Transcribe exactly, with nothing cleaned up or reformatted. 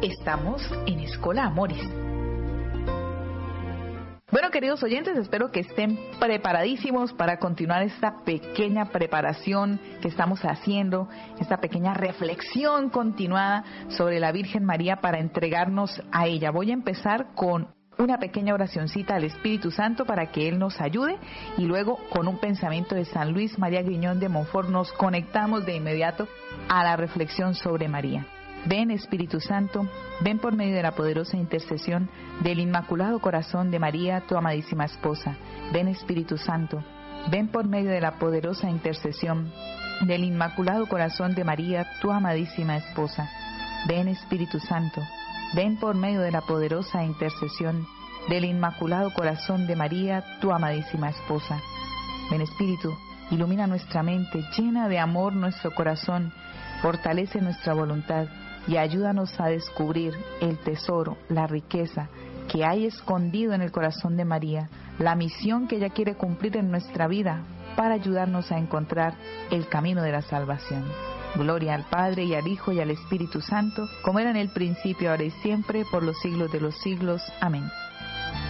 Estamos en Escola Amores. Bueno, queridos oyentes, espero que estén preparadísimos para continuar esta pequeña preparación que estamos haciendo, esta pequeña reflexión continuada sobre la Virgen María para entregarnos a ella. Voy a empezar con una pequeña oracioncita al Espíritu Santo para que Él nos ayude, y luego con un pensamiento de San Luis María Griñón de Montfort nos conectamos de inmediato a la reflexión sobre María. Ven, Espíritu Santo, ven por medio de la poderosa intercesión del Inmaculado Corazón de María, tu amadísima esposa. Ven, Espíritu Santo, ven por medio de la poderosa intercesión del Inmaculado Corazón de María, tu amadísima esposa. Ven, Espíritu Santo, ven por medio de la poderosa intercesión del Inmaculado Corazón de María, tu amadísima esposa. Ven, Espíritu, ilumina nuestra mente, llena de amor nuestro corazón, fortalece nuestra voluntad y ayúdanos a descubrir el tesoro, la riqueza que hay escondido en el corazón de María, la misión que ella quiere cumplir en nuestra vida para ayudarnos a encontrar el camino de la salvación. Gloria al Padre, y al Hijo, y al Espíritu Santo, como era en el principio, ahora y siempre, por los siglos de los siglos. Amén.